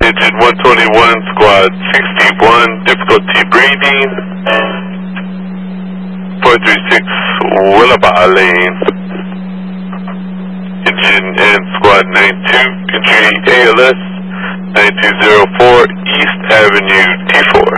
Engine 121, squad 61, difficulty breathing. 436, Willaba Lane. Engine and squad 92, entry ALS 9204, East Avenue, T4.